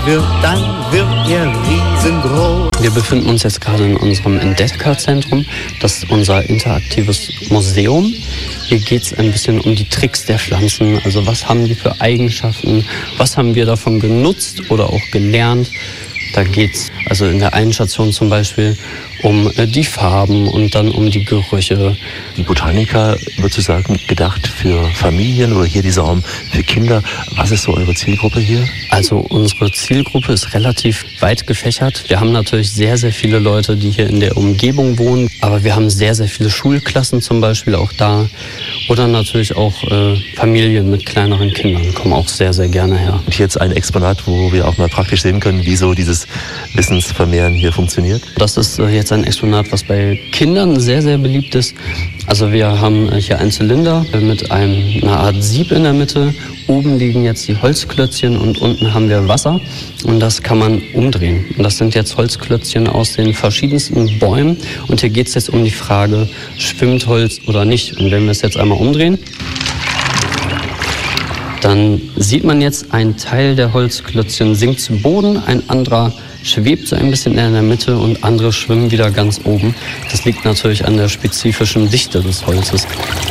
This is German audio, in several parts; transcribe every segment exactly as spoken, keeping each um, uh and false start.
wird, dann wird er riesengroß. Wir befinden uns jetzt gerade in unserem Entdeckerzentrum. Das ist unser interaktives Museum. Hier geht es ein bisschen um die Tricks der Pflanzen. Also was haben die für Eigenschaften? Was haben wir davon genutzt oder auch gelernt? Da geht es also in der einen Station zum Beispiel um äh, die Farben und dann um die Gerüche. Die Botanica, würdest du sagen, gedacht für Familien oder hier dieser Raum für Kinder. Was ist so eure Zielgruppe hier? Also unsere Zielgruppe ist relativ weit gefächert. Wir haben natürlich sehr, sehr viele Leute, die hier in der Umgebung wohnen. Aber wir haben sehr, sehr viele Schulklassen zum Beispiel auch da. Oder natürlich auch äh, Familien mit kleineren Kindern kommen auch sehr, sehr gerne her. Und hier jetzt ein Exponat, wo wir auch mal praktisch sehen können, wie so dieses Wissensvermehren hier funktioniert. Das ist äh, jetzt ein Exponat, was bei Kindern sehr, sehr beliebt ist. Also wir haben äh, hier einen Zylinder mit einem, einer Art Sieb in der Mitte. Oben liegen jetzt die Holzklötzchen und unten haben wir Wasser. Und das kann man umdrehen. Und das sind jetzt Holzklötzchen aus den verschiedensten Bäumen. Und hier geht es jetzt um die Frage, schwimmt Holz oder nicht? Und wenn wir es jetzt einmal umdrehen, dann sieht man jetzt, ein Teil der Holzklötzchen sinkt zu Boden, ein anderer schwebt so ein bisschen in der Mitte und andere schwimmen wieder ganz oben. Das liegt natürlich an der spezifischen Dichte des Holzes.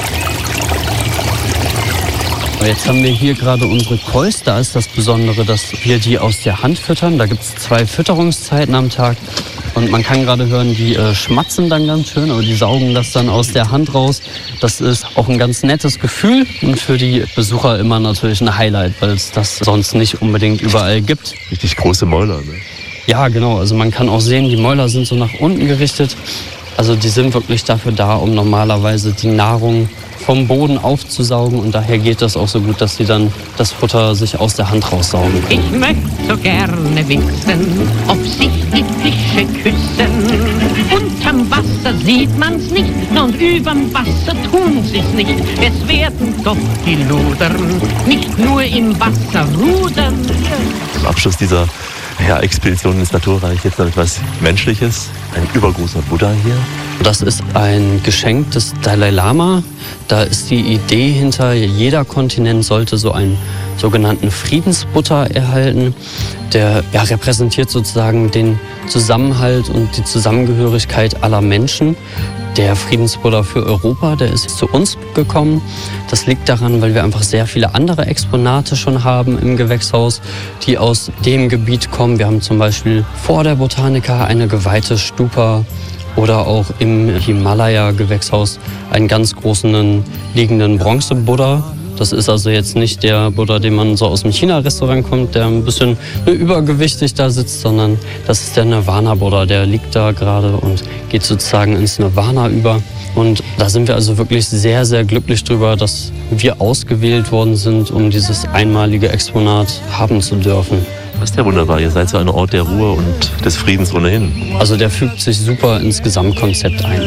Jetzt haben wir hier gerade unsere Kois. Da ist das Besondere, dass wir die aus der Hand füttern. Da gibt es zwei Fütterungszeiten am Tag. Und man kann gerade hören, die äh, schmatzen dann ganz schön, aber die saugen das dann aus der Hand raus. Das ist auch ein ganz nettes Gefühl und für die Besucher immer natürlich ein Highlight, weil es das sonst nicht unbedingt überall gibt. Richtig große Mäuler, ne? Ja, genau. Also man kann auch sehen, die Mäuler sind so nach unten gerichtet. Also die sind wirklich dafür da, um normalerweise die Nahrung vom Boden aufzusaugen. Und daher geht das auch so gut, dass sie dann das Futter sich aus der Hand raussaugen. Ich möchte so gerne wissen, ob sich die Fische küssen. Unterm Wasser sieht man's nicht, und überm Wasser tun sie's nicht. Es werden doch die Ludern nicht nur im Wasser rudern. Zum Abschluss dieser ja, Expedition ins Naturreich jetzt noch etwas Menschliches. Ein übergroßer Buddha hier. Das ist ein Geschenk des Dalai Lama. Da ist die Idee hinter, jeder Kontinent sollte so einen sogenannten Friedensbuddha erhalten. Der ja, repräsentiert sozusagen den Zusammenhalt und die Zusammengehörigkeit aller Menschen. Der Friedensbuddha für Europa, der ist zu uns gekommen. Das liegt daran, weil wir einfach sehr viele andere Exponate schon haben im Gewächshaus, die aus dem Gebiet kommen. Wir haben zum Beispiel vor der Botanica eine geweihte Stupa oder auch im Himalaya-Gewächshaus einen ganz großen liegenden Bronze-Buddha. Das ist also jetzt nicht der Buddha, den man so aus dem China-Restaurant kommt, der ein bisschen übergewichtig da sitzt, sondern das ist der Nirvana-Buddha. Der liegt da gerade und geht sozusagen ins Nirvana über. Und da sind wir also wirklich sehr, sehr glücklich drüber, dass wir ausgewählt worden sind, um dieses einmalige Exponat haben zu dürfen. Das ist ja wunderbar. Ihr seid so ein Ort der Ruhe und des Friedens ohnehin. Also der fügt sich super ins Gesamtkonzept ein.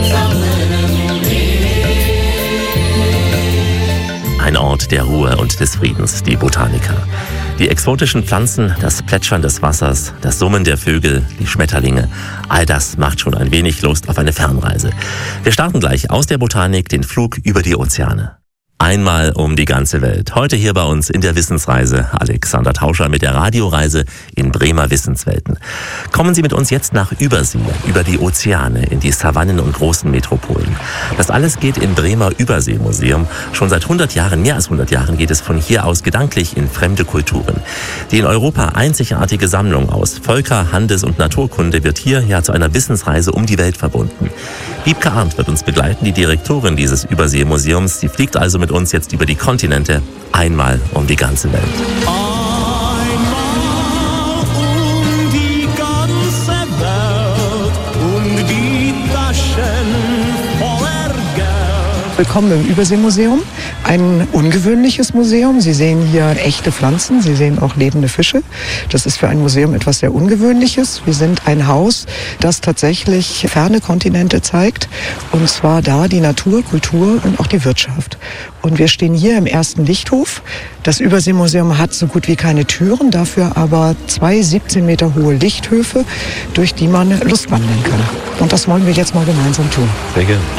Ein Ort der Ruhe und des Friedens, die Botanica. Die exotischen Pflanzen, das Plätschern des Wassers, das Summen der Vögel, die Schmetterlinge, all das macht schon ein wenig Lust auf eine Fernreise. Wir starten gleich aus der Botanik den Flug über die Ozeane. Einmal um die ganze Welt. Heute hier bei uns in der Wissensreise Alexander Tauscher mit der Radioreise in Bremer Wissenswelten. Kommen Sie mit uns jetzt nach Übersee, über die Ozeane, in die Savannen und großen Metropolen. Das alles geht im Bremer Überseemuseum. Schon seit hundert Jahren, mehr als hundert Jahren, geht es von hier aus gedanklich in fremde Kulturen. Die in Europa einzigartige Sammlung aus Völker-, Handels- und Naturkunde wird hier ja zu einer Wissensreise um die Welt verbunden. Wiebke Arndt wird uns begleiten, die Direktorin dieses Überseemuseums. Sie fliegt also mit uns jetzt über die Kontinente, einmal um die ganze Welt. Einmal um die ganze Welt und die Taschen voller Geld. Willkommen im Überseemuseum. Ein ungewöhnliches Museum. Sie sehen hier echte Pflanzen, Sie sehen auch lebende Fische. Das ist für ein Museum etwas sehr Ungewöhnliches. Wir sind ein Haus, das tatsächlich ferne Kontinente zeigt. Und zwar da die Natur, Kultur und auch die Wirtschaft. Und wir stehen hier im ersten Lichthof. Das Überseemuseum hat so gut wie keine Türen, dafür aber zwei siebzehn Meter hohe Lichthöfe, durch die man lustwandeln kann. Und das wollen wir jetzt mal gemeinsam tun. Sehr gerne.